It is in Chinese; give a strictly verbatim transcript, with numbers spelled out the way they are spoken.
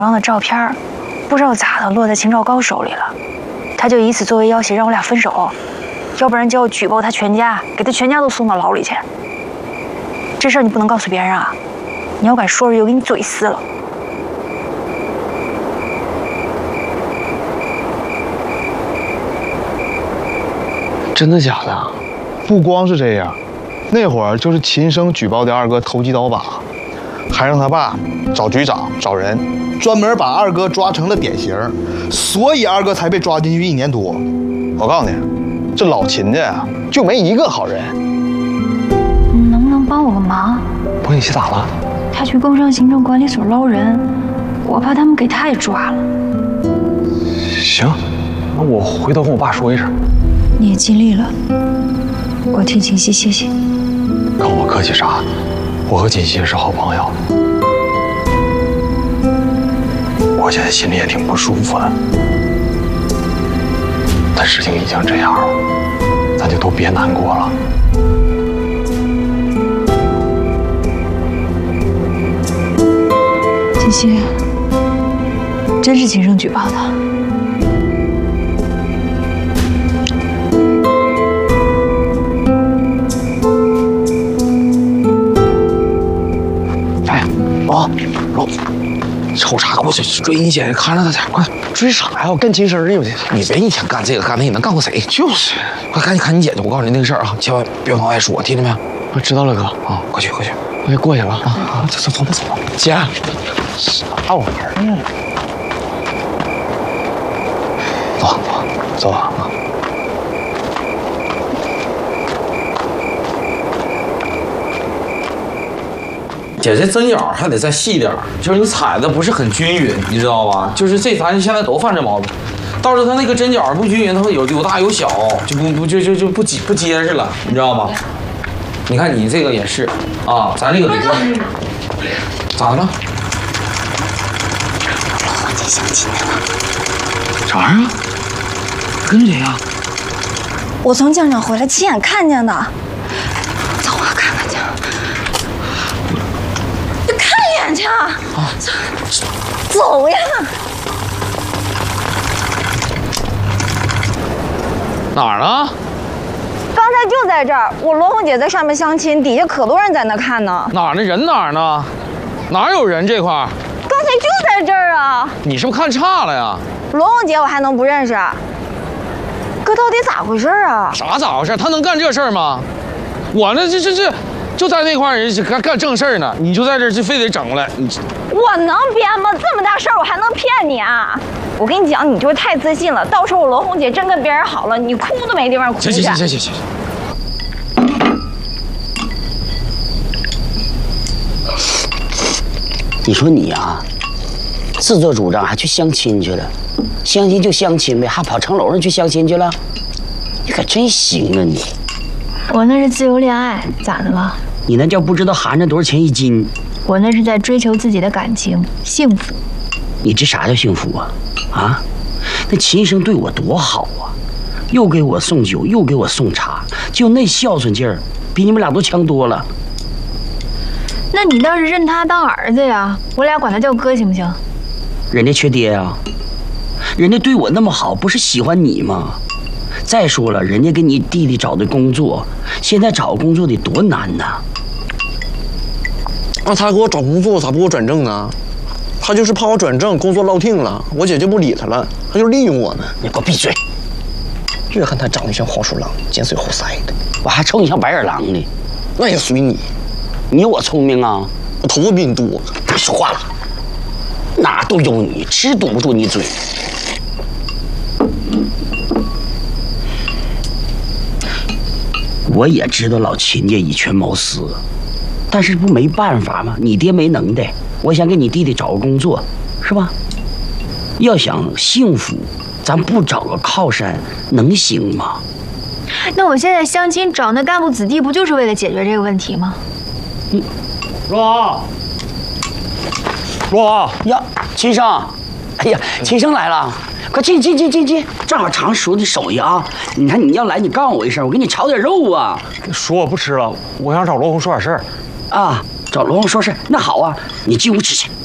上的照片，不知道咋的落在秦兆高手里了，他就以此作为要挟让我俩分手，要不然就要举报他全家，给他全家都送到牢里去。这事儿你不能告诉别人啊！你要敢说出去，我给你嘴撕了。 真的假的？ 不光是这样，那会儿就是秦生举报的二哥投机倒把，还让他爸找局长找人，专门把二哥抓成了典型，所以二哥才被抓进去一年多。我告诉你，这老秦家呀，就没一个好人。 你能不能帮我个忙？ 帮你洗咋了？ 他去工商行政管理所捞人，我怕他们给他也抓了。 行，那我回头跟我爸说一声。 你也尽力了，我替锦溪谢谢你。 跟我客气啥？我和锦溪是好朋友，我现在心里也挺不舒服的。但事情已经这样了，咱就都别难过了。 锦溪，真是秦生举报的。 老老，瞅啥？过去追你姐，看着他点，快追啥呀？我干亲生呢！ 你别一天干这个干那个，能干过谁？ 就是， 快赶紧看你姐去！我告诉你那个事儿啊，千万别往外说，听见没有？ 我知道了，哥啊，快去快去， 我就过去了啊啊！走走走吧走吧，姐， 啥玩意儿？ 走走走啊！姐，这针脚还得再细点，就是你踩的不是很均匀，你知道吧？就是这咱现在都犯这毛病，到时候它那个针脚不均匀，它会有有大有小，就不不就就就不结不结实了，你知道吗？你看你这个也是啊，咱这个得咋的了？ 老王姐相亲去了。 啥玩意儿？跟谁呀？ 我从酱厂回来，亲眼看见的。走啊，看看去。你看一眼去啊！走呀！ 哪儿呢？ 刚才就在这儿，我罗红姐在上面相亲，底下可多人在那看呢。 哪儿呢？人哪儿呢？哪有人这块儿？ 刚才就在这儿啊！ 你是不是看差了呀？ 罗红姐我还能不认识？哥到底咋回事啊？ 啥咋回事？他能干这事儿吗？我呢，这这这就在那块儿人干干正事儿呢，你就在这儿就非得整过来，你我能编吗？这么大事儿我还能骗你啊？我跟你讲，你就是太自信了。到时候我罗红姐真跟别人好了，你哭都没地方哭去。 行行行行行行。 你说你啊，自作主张还去相亲去了，相亲就相亲呗，还跑城楼上去相亲去了，你可真行啊你！ 我那是自由恋爱，咋的了？ 你那叫不知道含着多少钱一斤。 我那是在追求自己的感情，幸福。 你这啥叫幸福啊？啊，那秦生对我多好啊，又给我送酒，又给我送茶，就那孝顺劲儿，比你们俩都强多了。 那你倒是认他当儿子呀，我俩管他叫哥行不行？ 人家缺爹啊，人家对我那么好，不是喜欢你吗？再说了，人家给你弟弟找的工作，现在找工作得多难呐！ 那他给我找工作，咋不给我转正呢？他就是怕我转正，工作落定了，我姐就不理他了，他就利用我们。 你给我闭嘴！ 越看他长得像黄鼠狼，尖嘴猴腮的， 我还瞅你像白眼狼呢。 那也随你。 你有我聪明啊？ 我头发比你多。 别说话了，哪都有你，只堵不住你嘴。我也知道老秦家以权谋私，但是不没办法吗？你爹没能耐，我想给你弟弟找个工作，是吧？要想幸福，咱不找个靠山能行吗？ 那我现在相亲找那干部子弟，不就是为了解决这个问题吗？ 嗯， 罗王，罗王呀，秦生，哎呀，秦生来了。快进进进进进，正好尝熟的手艺啊！你看你要来，你告诉我一声，我给你炒点肉啊。 说我不吃了，我想找罗红说点事儿。 啊，找罗红说事，那好啊，你进屋吃去。